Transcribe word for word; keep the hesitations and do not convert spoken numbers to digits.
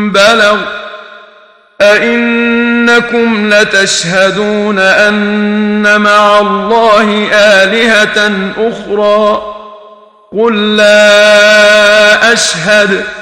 بلغ أئنكم لتشهدون أن مع الله آلهة أخرى قل لا أشهد